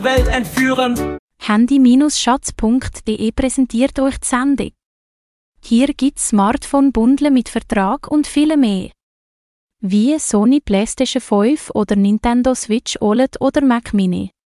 Welt entführen. Handy-schatz.de präsentiert euch die Sendung. Hier gibt's Smartphone-Bundle mit Vertrag und viel mehr. Wie Sony PlayStation 5 oder Nintendo Switch OLED oder Mac Mini.